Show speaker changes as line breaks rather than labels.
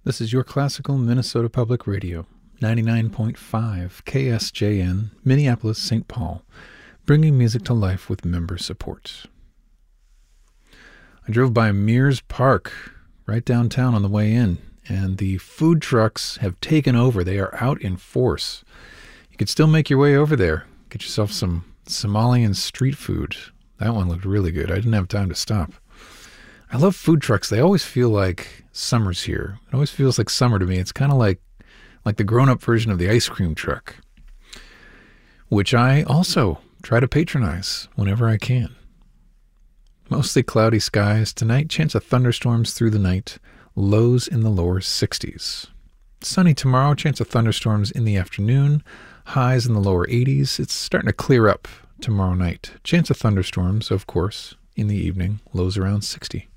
This is your classical Minnesota Public Radio, 99.5 KSJN, Minneapolis, St. Paul, bringing music to life with member support. I drove by Mears Park, right downtown on the way in, and the food trucks have taken over. They are out in force. You could still make your way over there. Get yourself some Somalian street food. That one looked really good. I didn't have time to stop. I love food trucks. They always feel like summer's here. It always feels like summer to me. It's kind of like the grown-up version of the ice cream truck, which I also try to patronize whenever I can. Mostly cloudy skies tonight, chance of thunderstorms through the night, lows in the lower 60s. Sunny tomorrow, chance of thunderstorms in the afternoon, highs in the lower 80s. It's starting to clear up tomorrow night. Chance of thunderstorms, of course, in the evening, lows around 60.